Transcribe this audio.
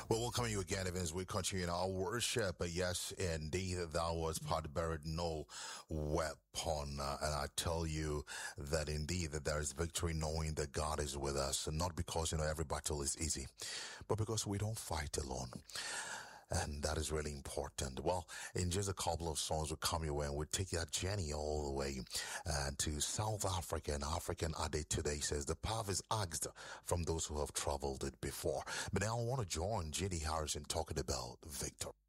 Well, welcoming you again, Evans. We continue in our worship. But yes, indeed, that was part buried, no weapon. And I tell you that indeed that there is victory knowing that God is with us. And not because, every battle is easy, but because we don't fight alone. And that is really important. Well, in just a couple of songs, we'll come your way and we'll take that journey all the way to South Africa. And African Ade today says the path is asked from those who have traveled it before. But now I want to join J.D. Harrison talking about victory.